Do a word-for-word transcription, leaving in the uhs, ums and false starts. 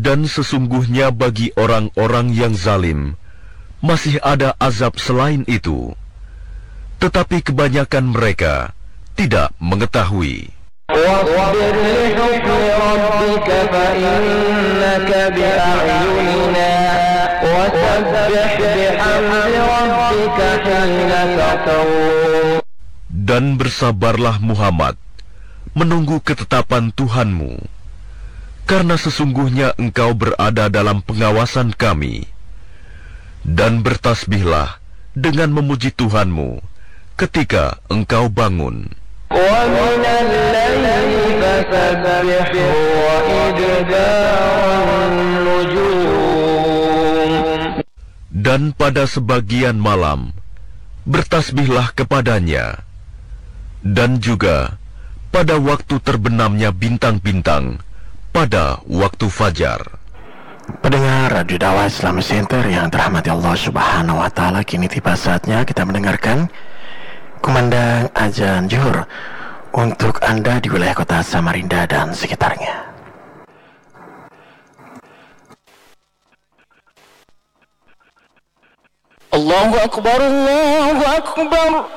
Dan sesungguhnya bagi orang-orang yang zalim masih ada azab selain itu, tetapi kebanyakan mereka tidak mengetahui. وَاصْبِرْ لِحُكْمِ رَبِّكَ فَإِنَّكَ بِأَعْيُنِنَا وَسَبِّحْ بِحَمْدِ رَبِّكَ حِينَ تَقُومُ. Dan bersabarlah Muhammad menunggu ketetapan Tuhanmu, karena sesungguhnya engkau berada dalam pengawasan kami. Dan bertasbihlah dengan memuji Tuhanmu ketika engkau bangun. وَمِنَ اللَّيْلِ فَسَبِّحْهُ وَإِدْبَارَ النُّجُومِ. Dan pada sebagian malam bertasbihlah kepadanya, dan juga pada waktu terbenamnya bintang-bintang pada waktu fajar. Pendengar Radio Dakwah Islamic Center yang dirahmati Allah Subhanahu wa taala, kini tiba saatnya kita mendengarkan kumandang azan zuhur untuk Anda di wilayah kota Samarinda dan sekitarnya. Allahu Akbar, Allahu Akbar.